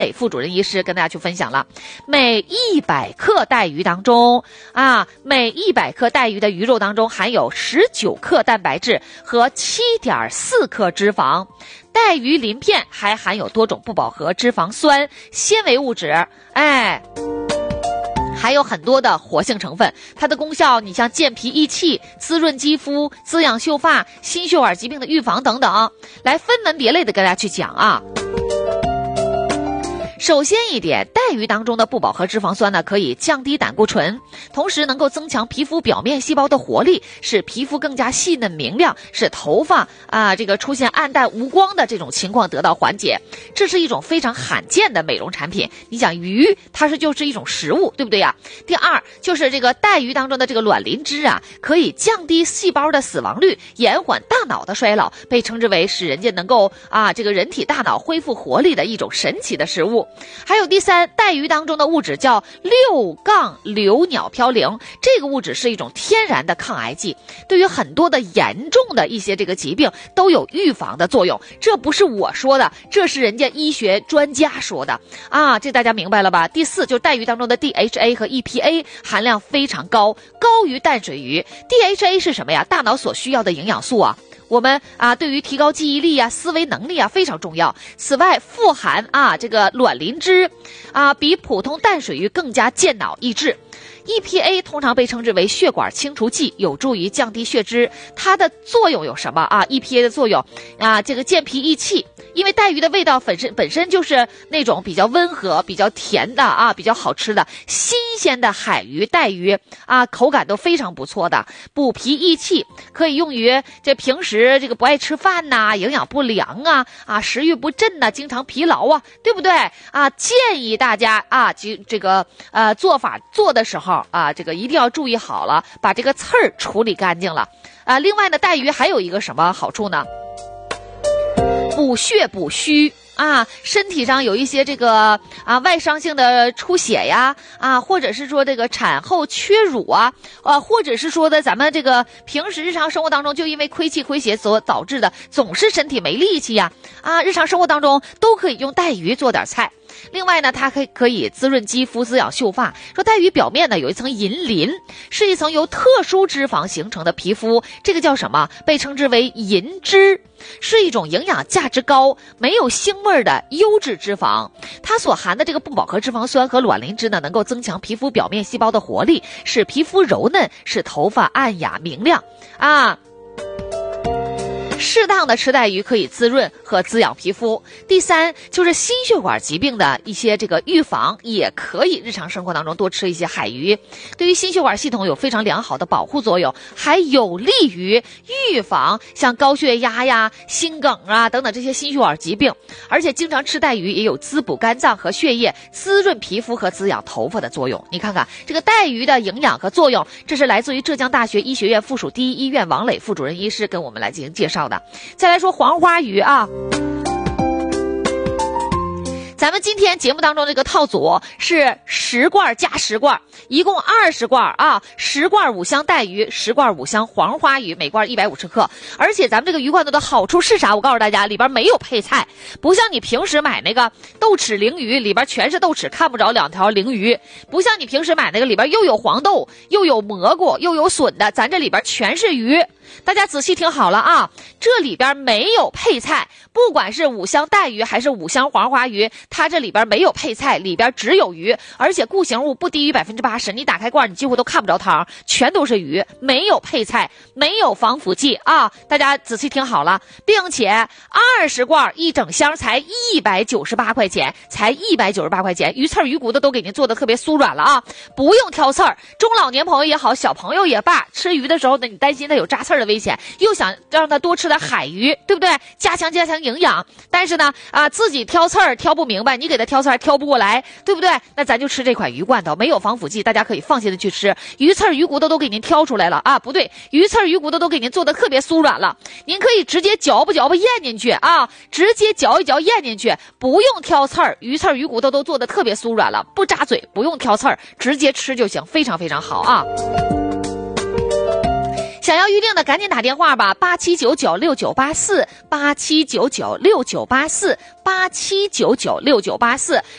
副主任医师跟大家去分享了，每100克带鱼当中每100克带鱼的鱼肉当中含有19克蛋白质和7.4克脂肪。带鱼鳞片还含有多种不饱和脂肪酸、纤维物质，还有很多的活性成分。它的功效你像健脾益气、滋润肌肤、滋养秀发、心血管疾病的预防等等，来分门别类的跟大家去讲啊。首先一点，带鱼当中的不饱和脂肪酸呢，可以降低胆固醇，同时能够增强皮肤表面细胞的活力，使皮肤更加细嫩明亮，使头发这个出现暗淡无光的这种情况得到缓解。这是一种非常罕见的美容产品。你想鱼，它就是一种食物，对不对呀？第二，就是这个带鱼当中的这个卵磷脂可以降低细胞的死亡率，延缓大脑的衰老，被称之为使人家能够这个人体大脑恢复活力的一种神奇的食物。还有第三，带鱼当中的物质叫6-硫鸟嘌呤，这个物质是一种天然的抗癌剂，对于很多的严重的一些这个疾病都有预防的作用。这不是我说的，这是人家医学专家说的这大家明白了吧？第四，就是带鱼当中的 DHA 和 EPA 含量非常高，高于淡水鱼。DHA 是什么呀？大脑所需要的营养素我们对于提高记忆力思维能力非常重要。此外，富含这个卵磷脂比普通淡水鱼更加健脑益智。EPA 通常被称之为血管清除剂，有助于降低血脂。它的作用有什么EPA 的作用这个健脾益气，因为带鱼的味道本身就是那种比较温和、比较甜的比较好吃的新鲜的海鱼、带鱼口感都非常不错的，补脾益气，可以用于这平时这个不爱吃饭营养不良食欲不振经常疲劳对不对建议大家这个做法做的时候这个一定要注意好了，把这个刺儿处理干净了另外呢，带鱼还有一个什么好处呢？补血补虚身体上有一些这个外伤性的出血或者是说这个产后缺乳或者是说的咱们这个平时日常生活当中就因为亏气亏血所导致的总是身体没力气日常生活当中都可以用带鱼做点菜。另外呢，它可以滋润肌肤、滋养秀发。说带鱼表面呢有一层银鳞，是一层由特殊脂肪形成的皮肤，这个叫什么？被称之为银脂，是一种营养价值高、没有腥味的优质脂肪。它所含的这个不饱和脂肪酸和卵磷脂呢，能够增强皮肤表面细胞的活力，使皮肤柔嫩，使头发暗哑明亮适当的吃带鱼可以滋润和滋养皮肤。第三，就是心血管疾病的一些这个预防，也可以日常生活当中多吃一些海鱼，对于心血管系统有非常良好的保护作用，还有利于预防像高血压心梗等等这些心血管疾病。而且经常吃带鱼也有滋补肝脏和血液、滋润皮肤和滋养头发的作用。你看看这个带鱼的营养和作用，这是来自于浙江大学医学院附属第一医院王磊副主任医师跟我们来进行介绍的。再来说黄花鱼咱们今天节目当中这个套组是10罐加10罐，一共20罐10罐五香带鱼，10罐五香黄花鱼，每罐150克。而且咱们这个鱼罐头的好处是啥？我告诉大家，里边没有配菜，不像你平时买那个豆豉鲮鱼，里边全是豆豉，看不着2条鲮鱼；不像你平时买那个里边又有黄豆，又有蘑菇，又有笋的，咱这里边全是鱼。大家仔细听好了这里边没有配菜，不管是五香带鱼还是五香黄花鱼，它这里边没有配菜，里边只有鱼，而且固形物不低于80%，你打开罐你几乎都看不着汤，全都是鱼，没有配菜，没有防腐剂大家仔细听好了，并且20罐一整箱才198块钱，才198块钱，鱼刺鱼骨头都给您做的特别酥软了不用挑刺儿。中老年朋友也好，小朋友也罢，吃鱼的时候呢，你担心它有扎刺儿的危险，又想让他多吃点海鱼，对不对？加强营养，但是呢自己挑刺儿挑不明白，你给他挑刺儿挑不过来，对不对？那咱就吃这款鱼罐头，没有防腐剂，大家可以放心的去吃。鱼刺鱼骨头都给您挑出来了不对，鱼刺鱼骨头都给您做的特别酥软了，您可以直接嚼吧咽进去直接嚼一嚼咽进去，不用挑刺儿，鱼刺鱼骨头都做的特别酥软了，不扎嘴，不用挑刺儿，直接吃就行，非常非常好想要预定的赶紧打电话吧，87996984，87996984，87996984。